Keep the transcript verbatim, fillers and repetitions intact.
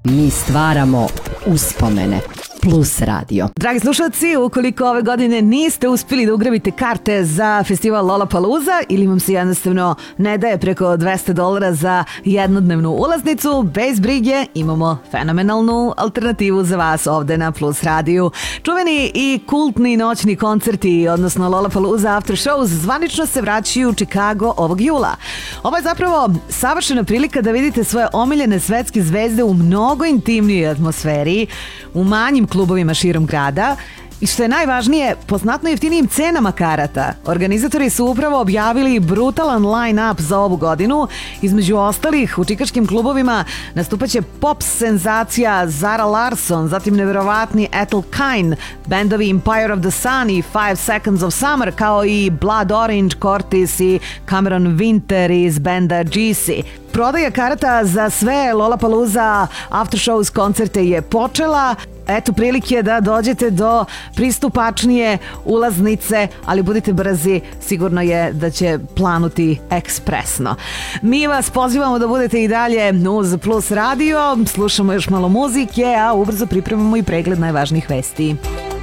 Mi stvaramo uspomene. Plus radio. Dragi slušalci, ukoliko ove godine niste uspjeli da ugrabite karte za festival Lollapalooza ili vam se jednostavno ne daje preko dvesta dolara za jednodnevnu ulaznicu, bez brige, imamo fenomenalnu alternativu za vas ovde na Plus radiju. Čuveni i kultni noćni koncerti, odnosno Lollapalooza After Shows, zvanično se vraćaju u Chicago ovog jula. Ovo je zapravo savršena prilika da vidite svoje omiljene svetske zvezde u mnogo intimnijoj atmosferi, u manjim klubovima širom grada i što je najvažnije, po znatno jeftinijim cenama karata. Organizatori su upravo objavili brutalan line-up za ovu godinu. Između ostalih, u čikaškim klubovima nastupaće pop senzacija Zara Larsson, zatim neverovatni Ethel Kine, bendovi Empire of the Sun i Five Seconds of Summer, kao i Blood Orange, Cortis i Cameron Winter iz benda G C. Prodaja karata za sve Lollapalooza After Shows koncerte je počela. Eto prilike da dođete do pristupačnije ulaznice, ali budite brzi, sigurno je da će planuti ekspresno. Mi vas pozivamo da budete i dalje uz Plus radio, slušamo još malo muzike, a ubrzo pripremamo i pregled najvažnijih vesti.